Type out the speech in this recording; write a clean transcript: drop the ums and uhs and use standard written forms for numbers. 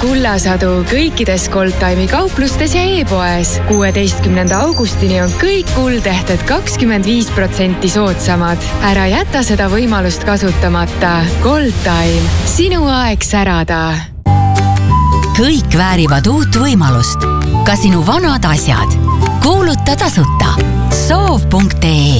kullasadu kõikides Goldtime'i kauplustes ja e-poes. 16. augustini on kõik kuldehted 25% soodsamad. Ära jäta seda võimalust kasutamata. Goldtime. Sinu aeg särada. Kõik väärivad uut võimalust. Ka sinu vanad asjad. Kuuluta tasuta. Soov.ee